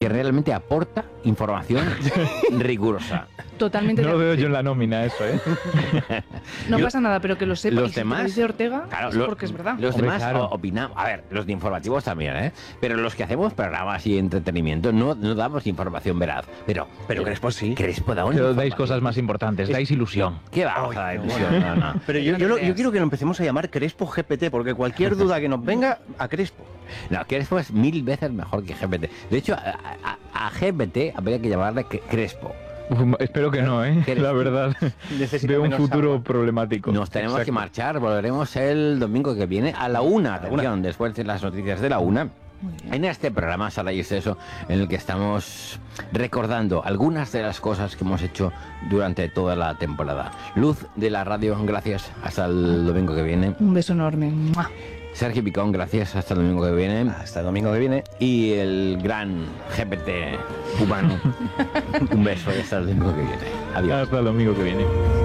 que realmente aporta información rigurosa. Totalmente. No lo veo yo en la nómina eso, ¿eh? No pasa nada, pero que lo sepa. Los Y si te demás, lo dice Ortega, claro, es porque es verdad. Los Hombre, demás claro. opinamos. A ver, los de informativos también, ¿eh? Pero los que hacemos programas y entretenimiento no damos información veraz. Pero Crespo sí. Crespo da una Pero dais información. cosas más importantes, dais ilusión. ¿Qué vamos a dar ilusión? No. Pero yo quiero que lo empecemos a llamar Crespo GPT, porque cualquier duda que nos venga, a Crespo. No, Crespo es 1000 veces mejor que GPT. De hecho, a GPT habría que llamarle Crespo. Espero que no, ¿eh? ¿Qué? La verdad. Necesita Veo un menos futuro agua. problemático. Nos tenemos que Exacto. marchar, volveremos el domingo que viene a la 1, atención, después de las noticias de la 1. En este programa Sala y Exceso, en el que estamos recordando algunas de las cosas que hemos hecho durante toda la temporada. Luz de la radio, gracias, hasta el domingo que viene. Un beso enorme. ¡Mua! Sergio Picón, gracias, hasta el domingo que viene. Hasta el domingo que viene. Y el gran GPT humano, un beso y hasta el domingo que viene. Adiós. Hasta el domingo que viene.